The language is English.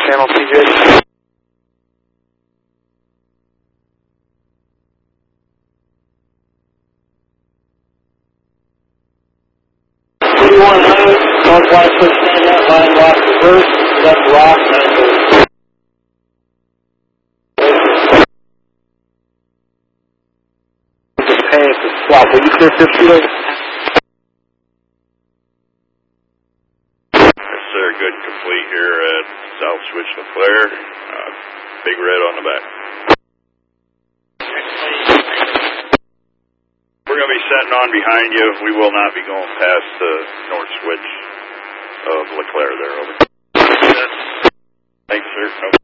channel, TJ. 3100, northwest first stand out, line lock reverse, left rock, 930. Paying to swap. Will you clear 50 over? Yes, sir. Good, complete here at South Switch LeClaire. Big red on the back. We're going to be setting on behind you. We will not be going past the north switch of LeClaire there. Over. Thanks, sir.